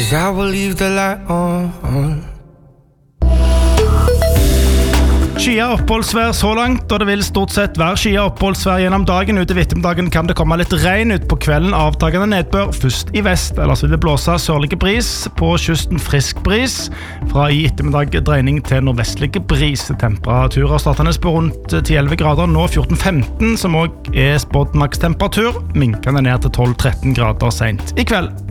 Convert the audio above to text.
'cause I will leave the light on. Skia oppholdsvær så langt, og det vil stort sett være skia oppholdsvær gjennom dagen. Utover ettermiddagen kan det komme litt regn ut på kvelden, avtagende nedbør først i vest. Ellers vil det blåse sørlige bris, på kysten frisk bris. Fra i ettermiddag dreining til nordvestlige bris. Temperaturer startende på rundt 10-11 grader, nå 14-15, som også er spådd makstemperatur. Minkende ned til 12-13 grader sent i kveld.